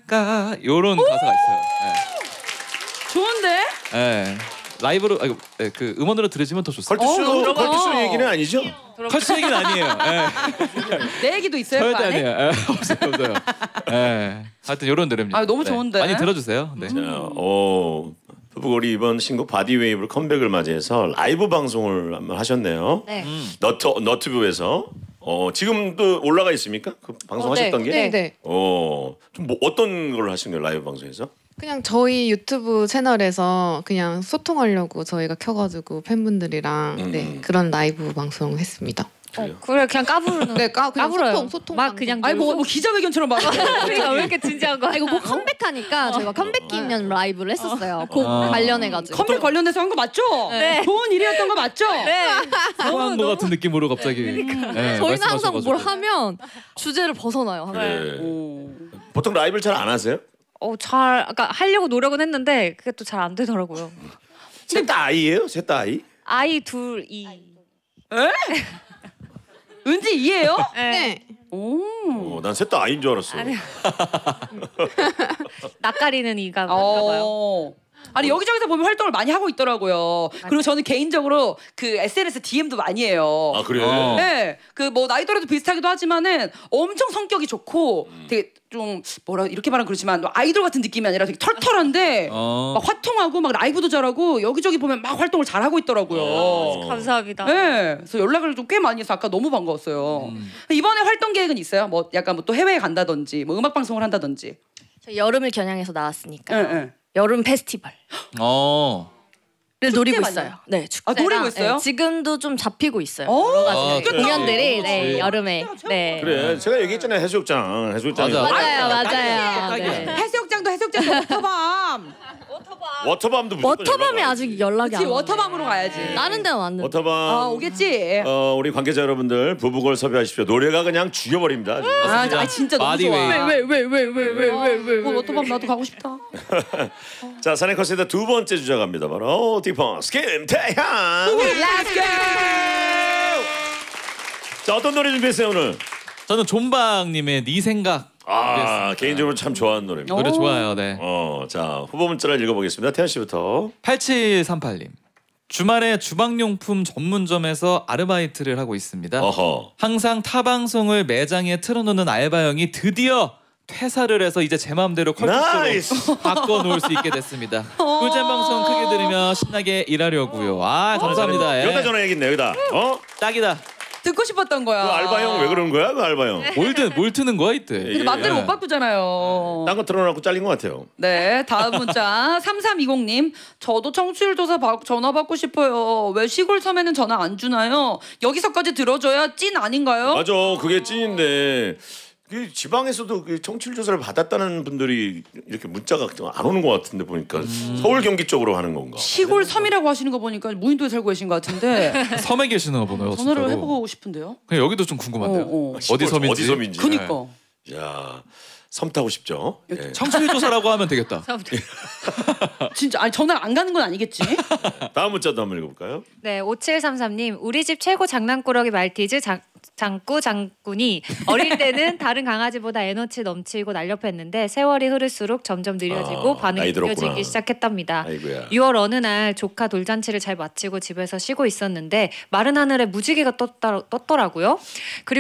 않을까 요런 가사가 있어요. 좋은데? 네. 라이브로 그 음원으로 들으시면 더 좋습니다. 걸투쇼 얘기는 아니죠? 컬치 얘기는 아니에요. 내 얘기도 있어요? 절대 아니에요. 없어요. 하여튼 이런 노래입니다. 너무 좋은데. 많이 들어주세요. 네. 부부걸이 이번 신곡 바디웨이브로 컴백을 맞이해서 라이브 방송을 한번 하셨네요. 네. 너튜브에서 지금도 올라가 있습니까? 그 방송하셨던 게? 네. 좀 어떤 걸 하신 거예요? 라이브 방송에서? 그냥 저희 유튜브 채널에서 그냥 소통하려고 저희가 켜가지고 팬분들이랑 그런 라이브 방송 했습니다. 그래 그냥 까부르는. 네, 그냥 까불어요. 소통 막 방송. 그냥 아니 뭐 기자회견처럼 말. 그러니까 왜 이렇게 진지한 거야? 이거 뭐 컴백하니까 저희가 컴백 기념 라이브를 했었어요. 곡 관련해가지고. 컴백 관련돼서 한 거 맞죠? 네. 좋은 일이었던 거 맞죠? 네. 호환모 같은 느낌으로 갑자기. 네, 저희는 항상 말씀하셔가지고. 뭘 하면 주제를 벗어나요. 네. 보통 라이브를 잘 안 하세요? 그러니까 하려고 노력은 했는데 그게 또 잘 안 되더라고요. 셋 다 아이예요? 셋 다 아이? 아이 둘이. 은지 이해요? 네. 난 셋 다 아이인 줄 알았어. 낯가리는 이가 그런가 봐요. 아니 여기저기서 보면 활동을 많이 하고 있더라고요. 그리고 저는 개인적으로 그 SNS DM도 많이 해요. 아 그래? 네, 그 뭐 나이 또래도 비슷하기도 하지만은 엄청 성격이 좋고 되게 좀 이렇게 말하면 그렇지만 아이돌 같은 느낌이 아니라 되게 털털한데 막 화통하고 막 라이브도 잘하고 여기저기 보면 막 활동을 잘 하고 있더라고요. 감사합니다. 네, 그래서 연락을 좀 꽤 많이 해서 아까 너무 반가웠어요. 이번에 활동 계획은 있어요? 뭐 약간 뭐 또 해외에 간다든지 뭐 음악 방송을 한다든지. 저 여름을 겨냥해서 나왔으니까 네. 여름 페스티벌. 를 노리고 맞나요? 있어요. 네, 축제랑, 노리고 있어요? 네, 지금도 좀 잡히고 있어요. 여러 가지 좋겠다. 공연들이 네, 여름에. 네. 그래 제가 얘기했잖아요. 해수욕장. 맞아. 맞아요. 네. 해수욕장도 워터밤. 워터밤도 무조건 워터밤에 연락 아직 연락이 안 그치 와요. 워터밤으로 가야지. 다른 데는 왔는데. 워터밤 오겠지. 우리 관계자 여러분들 부부걸 섭외하십시오. 노래가 그냥 죽여버립니다. 진짜 너무 바디 좋아. 왜? 워터밤 나도 가고 싶다. 자, 사내커스의 두 번째 주자 갑니다. 바로 디펑스 김태현. Let's go. 자, 어떤 노래 준비했어요 오늘? 저는 존박님의 네 생각. 개인적으로 참 좋아하는 노래입니다. 노래 좋아요. 네. 자, 후보 문자를 읽어보겠습니다. 태현 씨부터. 8738님. 주말에 주방용품 전문점에서 아르바이트를 하고 있습니다. 항상 타 방송을 매장에 틀어놓는 알바형이 드디어 퇴사를 해서 이제 제 마음대로 컬투쇼로 바꿔놓을 수 있게 됐습니다. 꿀잼 방송 크게 들으며 신나게 일하려고요. 감사합니다. 여기다 전화해야겠네. 여기다. 딱이다. 듣고 싶었던 거야. 그 알바형 왜 그러는 거야? 그 알바형. 뭘 트는 거야 이때? 근데 맘대로 못 바꾸잖아요. 딴 거 틀어놓고 잘린 것 같아요. 네, 다음 문자 3320님. 저도 청취율 조사 전화 받고 싶어요. 왜 시골 섬에는 전화 안 주나요? 여기서까지 들어줘야 찐 아닌가요? 맞아, 그게 찐인데 그 지방에서도 그 청취율 조사를 받았다는 분들이 이렇게 문자가 안 오는 것 같은데 보니까 서울 경기 쪽으로 하는 건가? 시골 섬이라고 하시는 거 보니까 무인도에 살고 계신 것 같은데 섬에 계시는 거 보네요. 전화를 진짜로. 해보고 싶은데요. 그냥 여기도 좀 궁금한데요. 어디 섬인지. 어디 섬인지. 그니까. 야, 섬 타고 싶죠. 예. 청취율 조사라고 하면 되겠다. 진짜 아니 전화 안 가는 건 아니겠지? 다음 문자도 한번 읽어볼까요? 네, 5733님. 우리 집 최고 장난꾸러기 말티즈 장군이 어릴 때는 다른 강아지보다 에너지 넘치고 날렵했는데 세월이 흐를수록 점점 느려지고 반응이 나이 들었구나. 느려지기 시작했답니다. 아이고야. 6월 어느 날 조카 돌잔치를 잘 마치고 집에서 쉬고 있었는데 마른 하늘에 무지개가 떴더라고요. 그리고